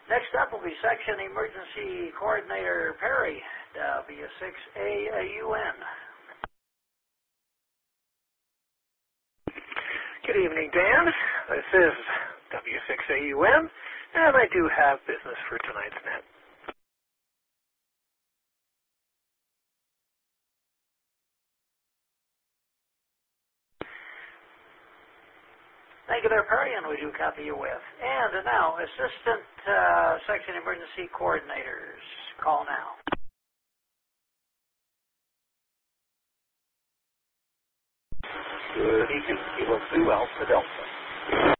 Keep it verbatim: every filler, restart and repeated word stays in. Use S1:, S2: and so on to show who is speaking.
S1: Next up will be Section Emergency Coordinator Perry, W six A U N.
S2: Good evening, Dan. This is W six A U N, and I do have business for tonight's net.
S1: Thank you there, Perry, and we do copy you with. And now, Assistant uh, Section Emergency Coordinators, call now.
S3: Good evening, Kilo two Alpha Delta.